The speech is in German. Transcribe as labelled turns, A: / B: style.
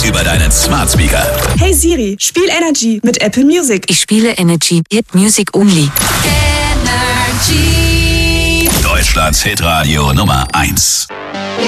A: über deinen Smart Speaker.
B: Hey Siri, spiel Energy mit Apple Music.
C: Ich spiele Energy, Hit Music Only.
A: Energy. Deutschlands Hitradio Nummer 1.